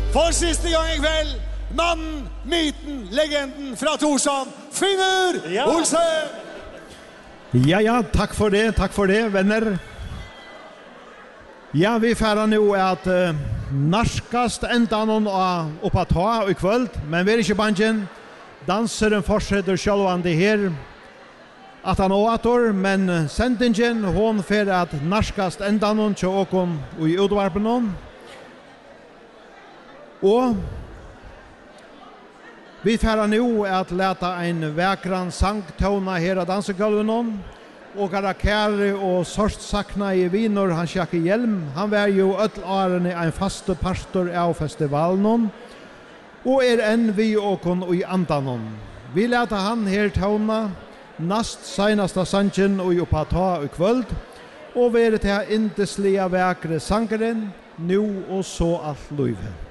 For siste gang I kveld, mannen, myten, legenden fra Torshavn, Finnur Olsen! Ja, takk for det, venner. Ja, vi færer nå at narskast enda noen oppa ta I kvöld, men vi ikke banken. Danseren fortsetter sjølvande her, at han åter, men sendingen, hon fer at narskast enda noen til åkken I utvarpen noen. Og vi færer nå at leta en vekran sangtona her av dansegulven noen, og karakære og sortsakna I viner han sjakke hjelm. Han var jo øtlarene en faste pastor av festivalen og enn vi åkon I andanon. Vi leta han her tona nast senasta sangen og oppa ta I kvöld, og være til indeslige vekre sangeren, nu og så alt løyve.